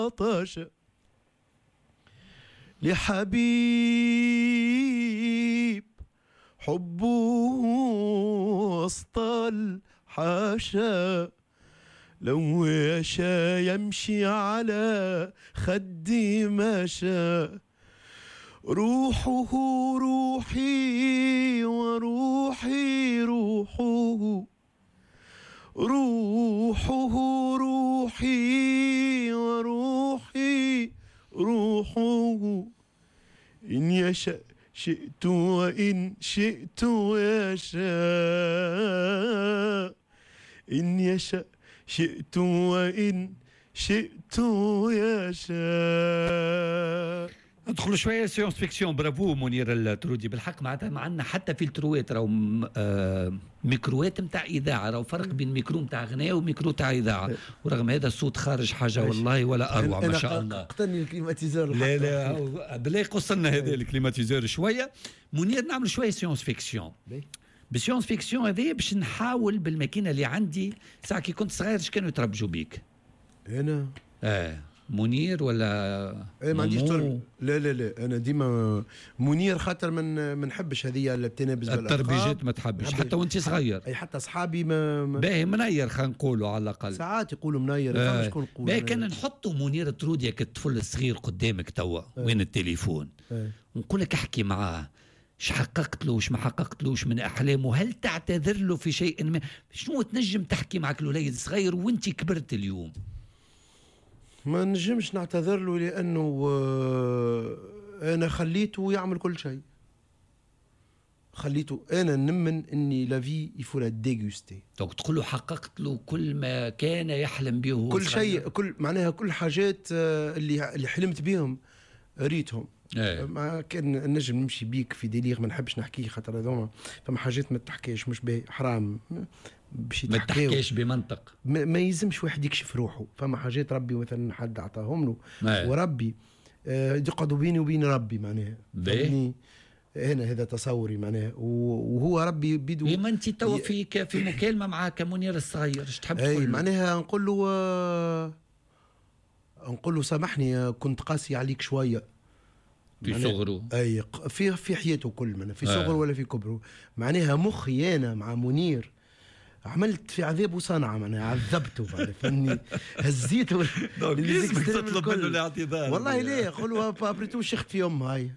طاشا لحبيب حبه وسط الحاشا، لو يشا يمشي على خدي مشى، روحه روحي وروحي روحه، روحه روحي وروحي روحه، إن يشأ شئت وإن شئت يشاء، إن يشأ شئت وإن شئت يشاء. ندخلوا شويه سيونس فيكسيون. برافو منير الترودي، بالحق معناتها معنا حتى فلتروات راهو ميكروات نتاع اذاعه، راهو فرق بين ميكرو نتاع غناء وميكرو تاع اذاعه، ورغم هذا الصوت خارج حاجه والله ولا اروع ما شاء الله. قتلني الكليماتيزور. لا بالله قصنا هذا الكليماتيزور شويه. منير نعمل شويه سيونس فيكسيون. بالسيونس فيكسيون هذه باش نحاول بالماكينه اللي عندي ساعه كي كنت صغير ايش كانوا يتربجوا بيك؟ انا منير ولا ما عنديش لا انا ديما منير، خاطر ما نحبش هذه اللي بتنابز التربيجات، ما تحبش حتى وانت صغير. اي حتى اصحابي ما باهي منير، خلينا نقولوا على الاقل ساعات يقولوا منير. شكون يقول باهي كان نحطوا منير الترودي كالطفل الصغير قدامك توا وين التليفون، ونقول لك احكي معاه ايش حققت له وايش ما حققتلوش من احلامه، هل تعتذر له في شيء ما، شنو تنجم تحكي معك الوليد صغير وانت كبرت اليوم؟ ما نجمش نعتذر له لأنه أنا خليته يعمل كل شيء، خليته. أنا نمن إني لافي يفولا ديغوستي، تقول له حققت له كل ما كان يحلم به، كل شيء، كل معناها كل حاجات اللي حلمت بهم ريتهم. ما كان نجم نمشي بيك في ديليغ ما نحبش نحكيه، خاطر هذوما فما حاجات ما تحكيش، مش باهي، حرام باش ما تحكيش بمنطق، ما يلزمش واحد يكشف روحه. فما حاجات ربي مثلا حد عطاهم له وربي يقعدوا بيني وبين ربي، معناها هنا هذا تصوري معناها، وهو ربي بيدو. ما انت توا في مكالمه معاه كمنير الصغير ايش تحب تقول له؟ معناها نقول له سامحني كنت قاسي عليك شويه في صغره، اي في حياته كل من في صغره ولا في كبره. معناها مخي انا مع منير عملت في عذاب وصنعه، معناها عذبته فهمني، هزيته. لازمك تطلب منه الاعتذار والله ليه قولوا بابريتو شخت في يوم هاي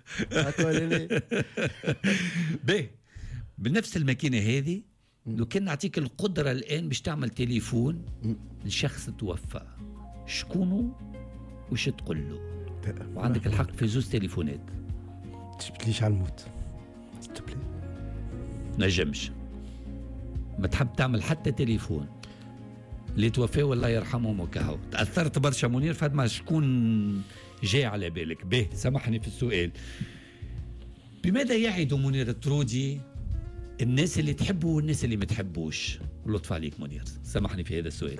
باهي. بنفس الماكينه هذه لو كان نعطيك القدره الان باش تعمل تليفون لشخص توفى، شكونه وش تقول له؟ وعندك الحق في زوز تليفونات، تجبتليش على الموت استبلي نجمش، ما تحب تعمل حتى تليفون اللي توفى والله يرحمهم وكهو. تأثرت برشا منير، فهد ما شكون جاي على بالك؟ به سامحني في السؤال، بماذا يعد منير الترودي الناس اللي تحبه والناس اللي ما تحبوش؟ لطف عليك منير، سامحني في هذا السؤال.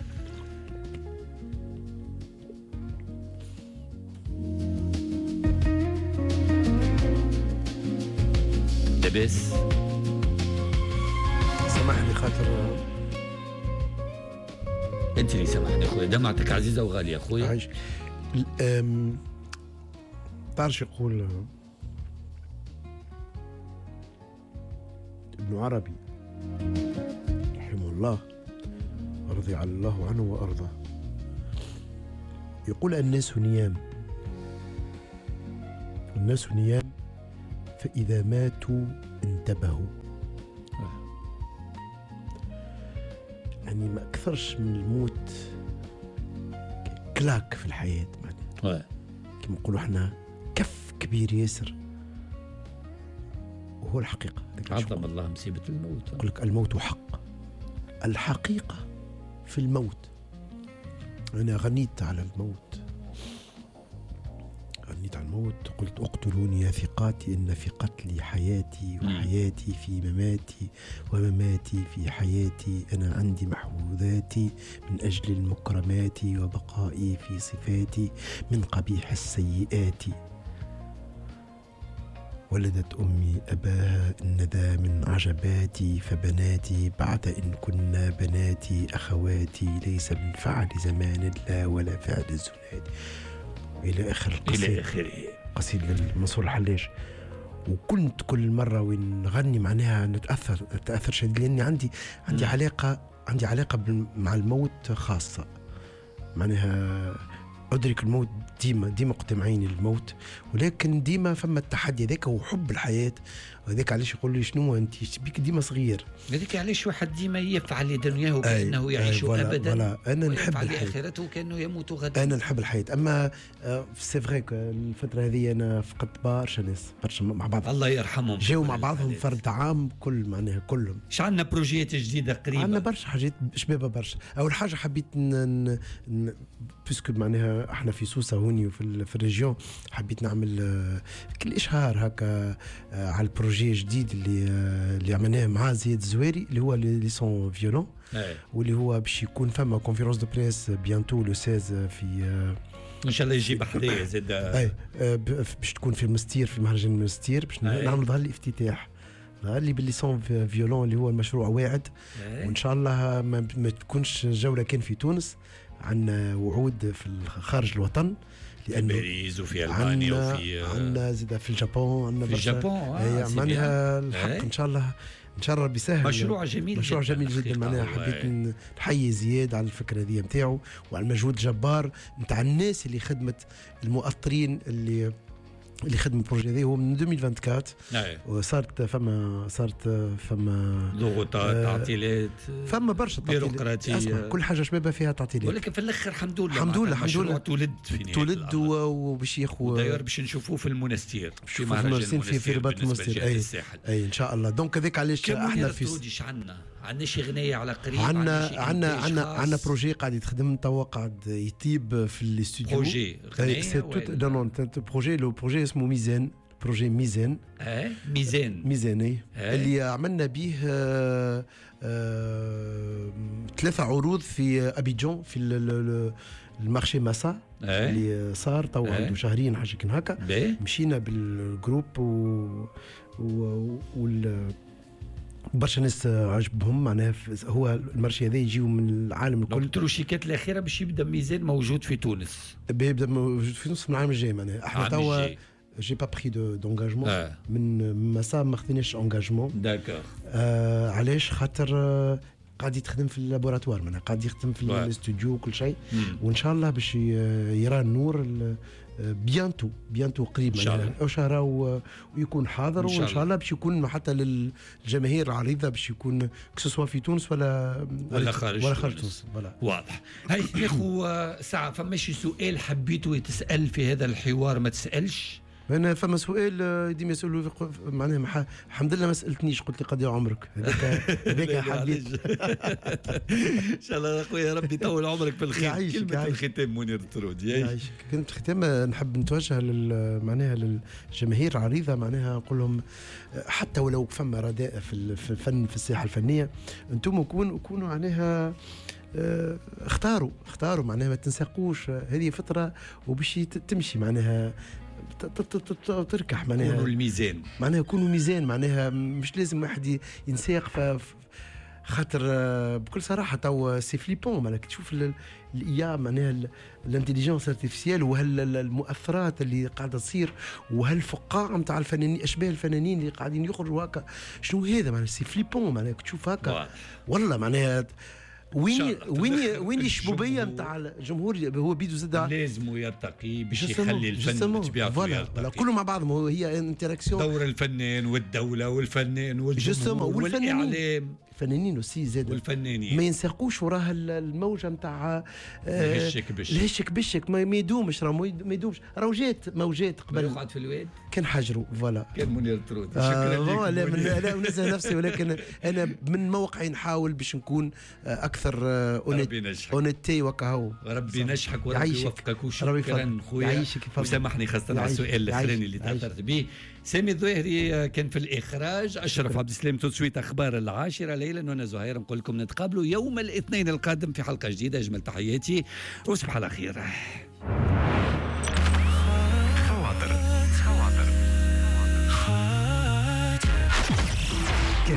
لاباس؟ سامحني خاطر انت اللي سامحني اخويا، دمعتك عزيزه وغاليه اخويا. عايش تعرف يقول ابن عربي رحمه الله رضي الله عنه وارضاه، يقول الناس نيام، الناس نيام فإذا ماتوا انتبهوا. يعني ما أكثرش من الموت كلاك في الحياة، كما نقولوا احنا كف كبير ياسر، وهو الحقيقة. عظم الله مصيبة الموت. يقول لك الموت حق، الحقيقة في الموت. أنا غنيت على الموت، غنيت على الموت، قلت اقتلوني يا ثقاتي إن في قتلي حياتي، وحياتي في مماتي، ومماتي في حياتي. أنا عندي محفوظاتي من أجل المكرمات، وبقائي في صفاتي من قبيح السيئات. ولدت أمي أباها الندى من عجباتي، فبناتي بعد إن كنا بناتي أخواتي، ليس من فعل زمان لا ولا فعل الزناد. إلى آخر القصيدة، إلى آخره قصيدة المنصور الحلاج. وكنت كل مرة وين نغني معناها نتأثر شديد، لأني عندي علاقة مع الموت خاصة. معناها أدرك الموت ديما قدام عيني الموت، ولكن ديما فما التحدي ذاك وحب الحياة. وذاك علاش يقول لي شنو أنت بيك ديما صغير، هذيك علاش واحد ديما يفعل دنياه كأنه يعيش أبدا، أنا نحب الحياة آخرته كأنه يموت غدا. أنا نحب الحياة. أما سي فري الفترة هذه أنا فقدت برشا ناس مع بعض، الله يرحمهم، جاوا مع بعضهم فرد عام كل معناها كلهم. إيش عندنا بروجيات جديدة قريبة؟ عندنا برشا حاجات شبابة برشا. أول حاجة حبيت بيسكو معناها احنا في سوسة هوني وفي الريجيون، حبيت نعمل كل إشهار هكا على البروجي جديد اللي عملناه مع زياد الزواري اللي هو لي سون فيولون، واللي هو باش يكون فما كونفيرونس دو بريس بيانتو لو 16 في ان شاء الله يجيب حدايا زاد باش تكون في المستير، في مهرجان المستير، باش نعمل ظهر الافتتاح اللي باللي سون فيولون اللي هو المشروع واعد. وان شاء الله ما تكونش جوله كان في تونس، عندنا وعود في خارج الوطن، لأنه في باريس وفي ألمانيا وفي عندنا زاد في اليابان، عندنا في اليابان معناها الحق ان شاء الله ربي يسهل. مشروع جميل جدا معناها حبيت نحيي زياد على الفكره هذه نتاعو وعلى المجهود الجبار نتاع الناس اللي خدمت، المؤطرين اللي خدم البروجي هذا. هو من 2024 وصارت فما ضغوطات، تعطيلات، فما برشا بيروقراطيه، كل حاجه شبابها فيها تعطيلات، ولكن في الاخر الحمد لله تولد وباش ياخو داير باش نشوفوه في المنستير، في رباط المنستير. اي ان شاء الله. دونك هذاك علاش احنا في عندنا شي غنية على قريب، عندنا بروجي قاعد يتخدم توا، قاعد يطيب في الاستوديو. بروجي غنية لو بروجي اسمه ميزان، بروجي ميزان. ميزان اللي عملنا به 3 عروض في أبيجان في المارشي ماسا اللي صار تو عنده شهرين حاجة كان هكا. مشينا بالجروب برشا ناس عجبهم. معناها هو المارشي هذا يجيو من العالم الكل. التروشيكات الأخيرة باش يبدأ ميزان موجود في تونس، بيبدأ موجود في تونس من العام الجاي. معناها احنا توا جي با بري دونجاجمون من مسا، ما خذيناش انجاجمون. داكور. علاش؟ خاطر قاعد يتخدم في اللابوراتوار، معناها قاعد يخدم في الاستوديو وكل شيء، وان شاء الله باش يرى النور بيانتو قريب او شهر ويكون حاضر، وان شاء الله باش يكون حتى للجماهير العريضه، باش يكون كسوا في تونس ولا خارج تونس. واضح. هاي يا اخو ساعه، فما شي سؤال حبيتوا تسال في هذا الحوار ما تسالش؟ انا فما سؤال ديما يسالوا معناها الحمد لله ما سالتنيش، قلت لي قضي عمرك. هذاك حبيت. ان شاء الله اخويا ربي يطول عمرك بالخير. كلمه الختام منير الطرودي. يعيشك. كلمه الختام نحب نتوجه معناها للجماهير العريضه، معناها نقول لهم حتى ولو فما رداء في الفن، في الساحه الفنيه، انتم كونوا معناها اختاروا معناها ما تنساقوش، هذه فتره وباش تمشي معناها تركح. معناها كونوا الميزان، معناها كونوا ميزان، معناها مش لازم واحد ينساق. خاطر بكل صراحه تو سي فليبون، معناها تشوف الايام، معناها الانتيليجنس ارتيفيسيال وهالمؤثرات اللي قاعده تصير، وهالفقاعه نتاع الفنانين، اشباه الفنانين اللي قاعدين يخرجوا هكا. شنو هذا؟ معناها سي فليبون، معناها تشوف هكا والله. معناها وين الشبوبيه نتاع الجمهور؟ هو بيدو زاد لازم يرتقي باش يخلي الفن بطبيعته يرتقي. كله مع بعضهم، هي انتراكسيون. دور الفنان والدوله والفنان والجمهور والاعلام، الفنانين وسي زاد والفنانين ما ينساقوش وراها الموجه نتاع الهشك بشك ما يدومش، راه ما يدومش، راه جات موجات قبل يقعد في الواد كان حجروا فوالا. كان منير الطرودي. شكرا لك. لا منزه نفسي، ولكن انا من موقعي نحاول باش نكون اكثر اونيتي وكهو. ربي ينجحك وربي يوفقك. وشكرا خويا، وسامحني خاصه على السؤال الاخراني اللي تاثرت به. سامي الظاهري كان في الاخراج، اشرف عبد السلام تسويت اخبار 10 ليلا، وانا زهير نقول لكم نتقابلوا يوم الاثنين القادم في حلقه جديده. اجمل تحياتي وصباح على خير.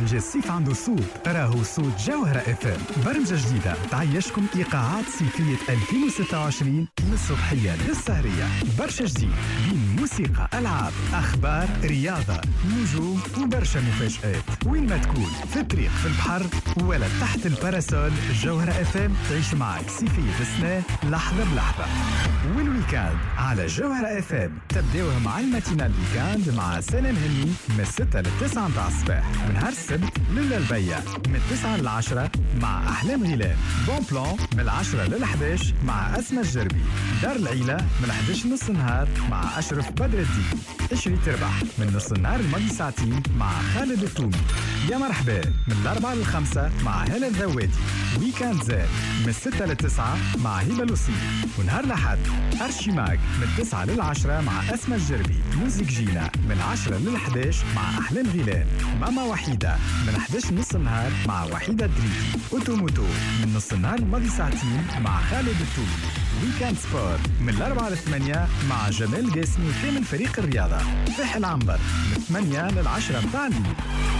برنامج الصيف عنده صوت، راهو صوت جوهرة FM. برمجة جديدة تعيشكم إيقاعات صيفية 2026 من الصبحية للسهرية. برشا جديد بين موسيقى، ألعاب، أخبار، رياضة، نجوم وبرشا مفاجآت. وين ما تكون، في الطريق، في البحر ولا تحت الباراسول، جوهرة FM تعيش معك صيفية السنة لحظة بلحظة. والويكاند على جوهرة FM تبداوها مع الماتينال ويكاند مع سنة هني من 6 ل 9 متاع الصباح، ونهار السبت لولا البيع من 9 ل 10 مع أحلام غيلان. بون بلان من 10 ل 11 مع أسمى الجربي. دار العيلة من 11 نص النهار مع أشرف بدر الدين. اشري تربح من نص النهار الماضي ساعتين مع خالد التومي. يا مرحبا من 4 ل 5 مع هلا الذوادي. ويكاند زاد من 6 ل 9 مع هبة لوسيف. ونهار الأحد أرشيماغ من 9 ل 10 مع أسمى الجربي. موزيك جينا من 10 ل 11 مع أحلام غيلان. ماما وحيدة من 11 نص النهار مع وحيدة دريدي. أوتوموتو من نص النهار الماضي ساعتين مع خالد التومي. ويكاند سبور من 4 ل 8 مع جمال قاسمي وكامل فريق الرياضة. فح العنبر من 8 ل 10 متاع الليل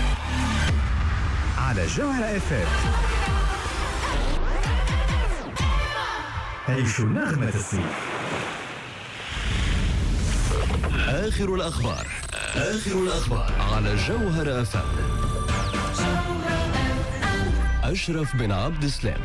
على جوهرة FM. عيشوا نغمة الصيف. آخر الأخبار على جوهرة FM. أشرف بن عبد السلام.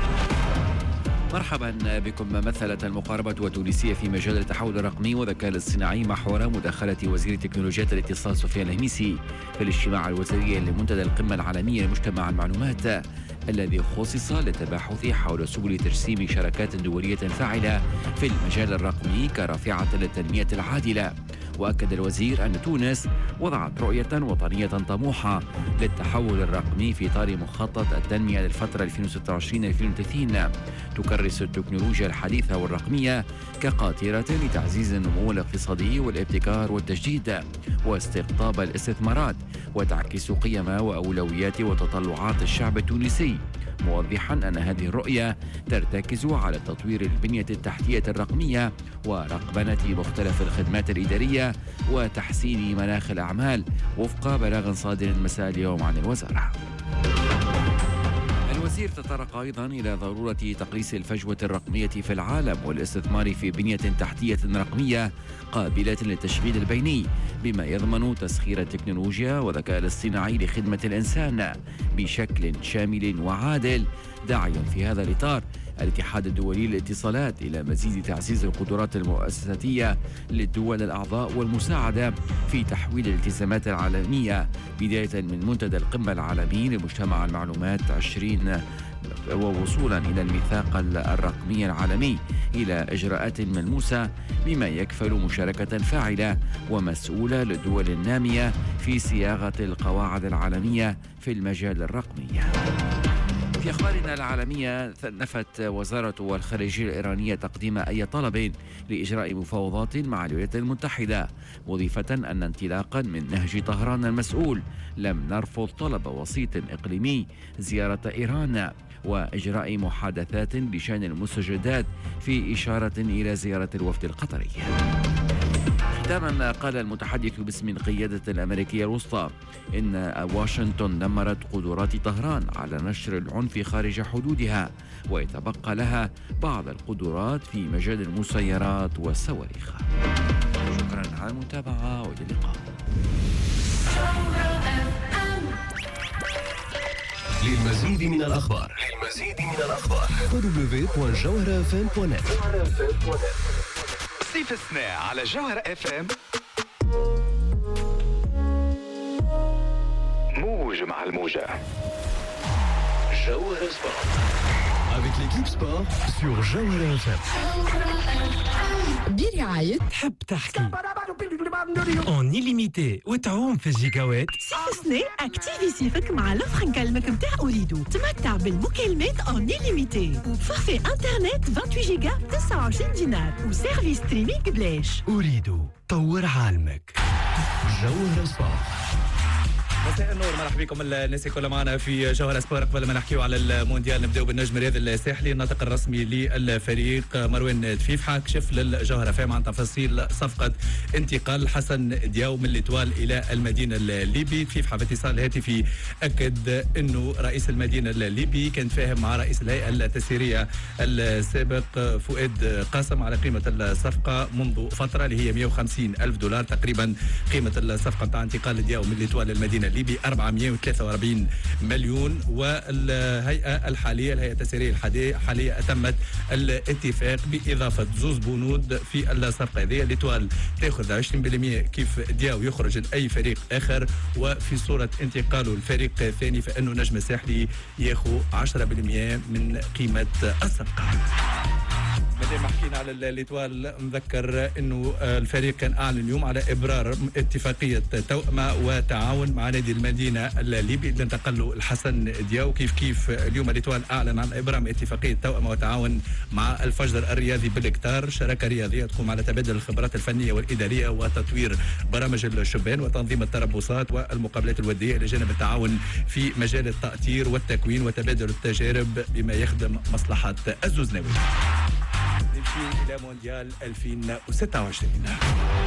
مرحبا بكم. مثلت المقاربة التونسية في مجال التحول الرقمي والذكاء الاصطناعي محور مداخلة وزير تكنولوجيات الاتصال سفيان الهميسي في الاجتماع الوزاري لمنتدى القمة العالمية لمجتمع المعلومات الذي خصص للتباحث حول سبل ترسيم شراكات دولية فاعلة في المجال الرقمي كرافعة للتنمية العادلة. وأكد الوزير أن تونس وضعت رؤية وطنية طموحة للتحول الرقمي في إطار مخطط التنمية للفترة 2026-2030 تكرس التكنولوجيا الحديثة والرقمية كقاطرة لتعزيز النمو الاقتصادي والابتكار والتجديد واستقطاب الاستثمارات، وتعكس قيم وأولويات وتطلعات الشعب التونسي، موضحا أن هذه الرؤية ترتكز على تطوير البنية التحتية الرقمية ورقمنة مختلف الخدمات الإدارية وتحسين مناخ الأعمال وفق بلاغ صادر مساء اليوم عن الوزارة. الوزير تطرق أيضا إلى ضرورة تقليص الفجوة الرقمية في العالم والاستثمار في بنية تحتية رقمية قابلة للتشغيل البيني بما يضمن تسخير التكنولوجيا والذكاء الاصطناعي لخدمة الإنسان بشكل شامل وعادل، داعيا في هذا الإطار الاتحاد الدولي للاتصالات إلى مزيد تعزيز القدرات المؤسساتية للدول الأعضاء والمساعدة في تحويل الالتزامات العالمية بداية من منتدى القمة العالمي لمجتمع المعلومات 20 ووصولا إلى الميثاق الرقمي العالمي إلى إجراءات ملموسة بما يكفل مشاركة فاعلة ومسؤولة للدول النامية في صياغة القواعد العالمية في المجال الرقمي. في أخبارنا العالمية، نفت وزارة الخارجية الإيرانية تقديم أي طلب لإجراء مفاوضات مع الولايات المتحدة، مضيفة أن انطلاقا من نهج طهران المسؤول لم نرفض طلب وسيط إقليمي زيارة إيران وإجراء محادثات بشأن المستجدات في إشارة إلى زيارة الوفد القطري. ختاما، قال المتحدث باسم القيادة الأمريكية الوسطى إن واشنطن دمرت قدرات طهران على نشر العنف خارج حدودها ويتبقى لها بعض القدرات في مجال المسيرات والصواريخ. شكرا على المتابعة وإلى اللقاء. للمزيد من الأخبار www.jawharafm.net. صيف السنة على جوهرة FM. موج مع الموجة. جوهرة سبورت avec l'équipe sport sur Jawhara FM. برعاية تحب تحكي اون إليميتي وتعوم في الجيجاوات. صيف السنة اكتيفي صيفك مع لوفر نكلمك متاع أوريدو. تمتع بالمكالمات اون إليميتي وفورفي انترنت 28 جيجا 29 دينار وسيرفيس ستريمينغ بلاش. أوريدو، طور عالمك. جوهرة سبورت. مساء النور، مرحبا بكم الناس كلها معنا في جوهرة سبور. قبل ما نحكيو على المونديال نبداو بالنجم الرياضي الساحلي. الناطق الرسمي للفريق مروان دفيفحة كشف للجوهرة فهم عن تفاصيل صفقة انتقال حسن دياو من الإتوال إلى المدينة الليبي. دفيفحة في اتصال هاتفي أكد أنه رئيس المدينة الليبي كان فاهم مع رئيس الهيئة التسييرية السابق فؤاد قاسم على قيمة الصفقة منذ فترة اللي هي $150,000 تقريبا. قيمة الصفقة بتاع انتقال دياو من الإتوال المدينة الليبي 443 مليون. والهيئة الحالية الهيئة التسييرية الحالية أتمت الاتفاق بإضافة زوز بنود في الصفقة هذه. الإتوال تأخذ 20% كيف دياو يخرج لأي فريق آخر، وفي صورة انتقاله لفريق ثاني فإنه نجم الساحلي يأخذ 10% من قيمة الصفقة. مادام حكينا على الإتوال نذكر انه الفريق كان اعلن اليوم على ابرار اتفاقيه توأمه وتعاون مع نادي المدينه الليبي اللي انتقل له الحسن دياو. كيف اليوم الإتوال اعلن عن ابرام اتفاقيه توأمه وتعاون مع الفجر الرياضي بالكتار، شراكه رياضيه تقوم على تبادل الخبرات الفنيه والاداريه وتطوير برامج الشبان وتنظيم التربصات والمقابلات الوديه الى جانب التعاون في مجال التأطير والتكوين وتبادل التجارب بما يخدم مصلحه الزوزناوي. نمشي إلى مونديال 2026.